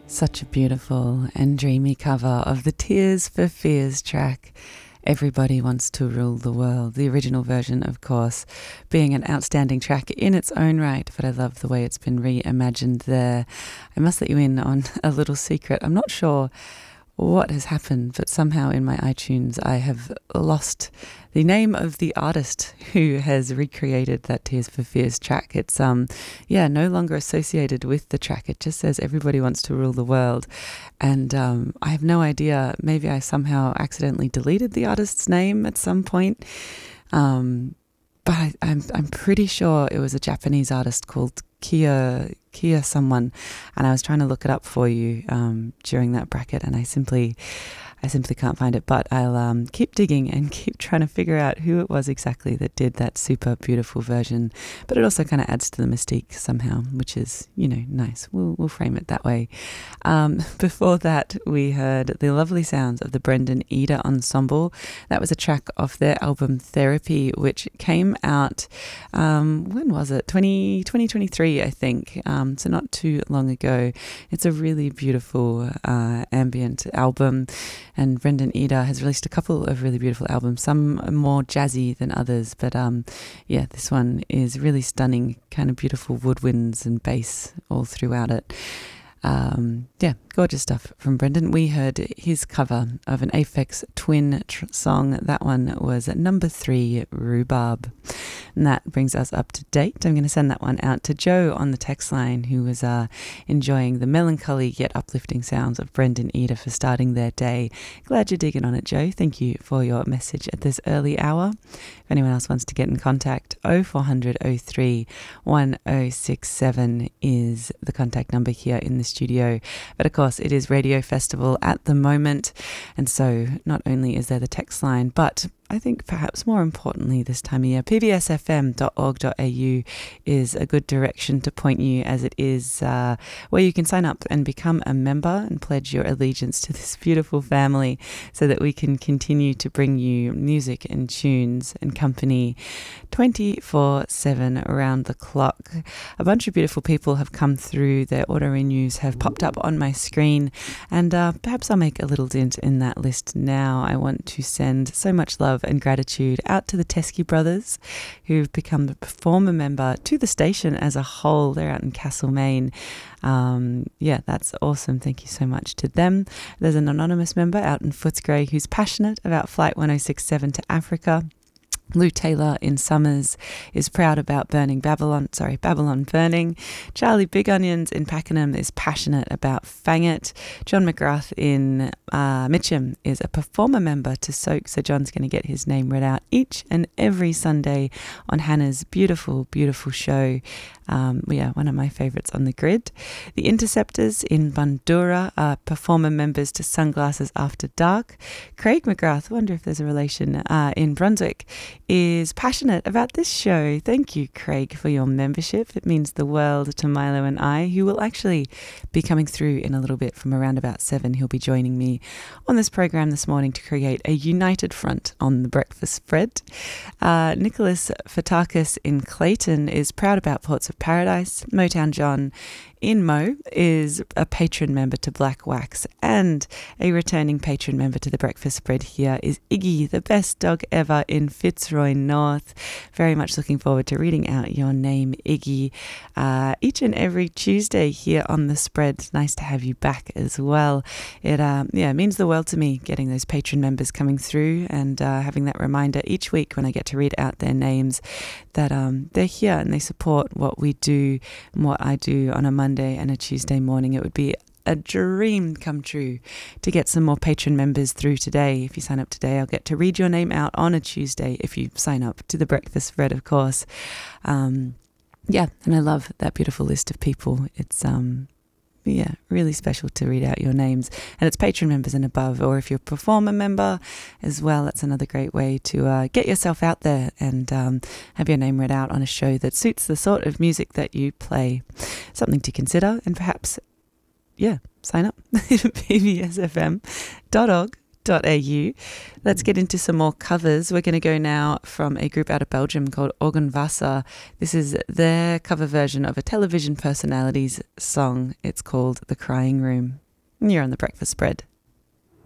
Such a beautiful and dreamy cover of the Tears for Fears track, Everybody Wants to Rule the World. The original version, of course, being an outstanding track in its own right, but I love the way it's been reimagined there. I must let you in on a little secret. I'm not sure what has happened, but somehow in my iTunes I have lost the name of the artist who has recreated that Tears for Fears track. It's no longer associated with the track. It just says Everybody Wants to Rule the World, and I have no idea. Maybe I somehow accidentally deleted the artist's name at some point, but I'm pretty sure it was a Japanese artist called Kia someone, and I was trying to look it up for you during that bracket, and I simply can't find it, but I'll keep digging and keep trying to figure out who it was exactly that did that super beautiful version. But it also kind of adds to the mystique somehow, which is, nice. We'll frame it that way. Before that, we heard the lovely sounds of the Brendan Eder Ensemble. That was a track off their album Therapy, which came out, when was it? 2023, I think. So not too long ago. It's a really beautiful ambient album. And Brendan Eder has released a couple of really beautiful albums. Some are more jazzy than others, but this one is really stunning, kind of beautiful woodwinds and bass all throughout it. Gorgeous stuff from Brendan. We heard his cover of an Aphex Twin song. That one was number 3, Rhubarb. And that brings us up to date. I'm going to send that one out to Joe on the text line, who was enjoying the melancholy yet uplifting sounds of Brendan Eder for starting their day. Glad you're digging on it, Joe. Thank you for your message at this early hour. If anyone else wants to get in contact, 0400 03 1067 is the contact number here in the studio. But of course, it is Radio Festival at the moment, and so not only is there the text line, but I think perhaps more importantly this time of year, pbsfm.org.au is a good direction to point you, as it is where you can sign up and become a member and pledge your allegiance to this beautiful family so that we can continue to bring you music and tunes and company 24/7 around the clock. A bunch of beautiful people have come through. Their auto renews have popped up on my screen, and perhaps I'll make a little dent in that list now. I want to send so much love and gratitude out to the Teskey brothers, who've become the performer member to the station as a whole. They're out in Castlemaine. That's awesome. Thank you so much to them. There's an anonymous member out in Footscray who's passionate about Flight 1067 to Africa. Lou Taylor in Summers is proud about Babylon Burning. Charlie Big Onions in Pakenham is passionate about Fang It. John McGrath in Mitcham is a performer member to Soak, so John's going to get his name read out each and every Sunday on Hannah's beautiful, beautiful show. One of my favourites on the grid. The Interceptors in Bundoora are performer members to Sunglasses After Dark. Craig McGrath, wonder if there's a relation, in Brunswick, is passionate about this show. Thank you, Craig, for your membership. It means the world to Milo and I, who will actually be coming through in a little bit from around about 7. He'll be joining me on this program this morning to create a united front on the breakfast spread. Nicholas Fatakis in Clayton is proud about Ports of Paradise. Motown John in Mo is a patron member to Black Wax, and a returning patron member to the breakfast spread here is Iggy, the best dog ever in Fitzroy North. Very much looking forward to reading out your name, Iggy, each and every Tuesday here on the spread. It's nice to have you back as well. It means the world to me getting those patron members coming through and having that reminder each week when I get to read out their names that they're here and they support what we do and what I do on a Monday and a Tuesday morning. It would be a dream come true to get some more patron members through today. If you sign up today, I'll get to read your name out on a Tuesday if you sign up to the breakfast spread, of course. And I love that beautiful list of people. It's really special to read out your names, and it's patron members and above, or if you're a performer member as well, that's another great way to get yourself out there and have your name read out on a show that suits the sort of music that you play. Something to consider, and perhaps sign up at pbsfm.org.au. Let's get into some more covers. We're going to go now from a group out of Belgium called Orgenwasser. This is their cover version of a television personality's song. It's called The Crying Room. You're on The Breakfast Spread.